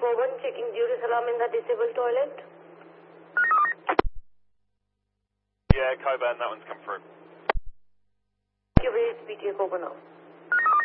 Coburn, checking Duress alarm in the disabled toilet. Yeah, Coburn, that one's come through. You wait, PTA Coburn now.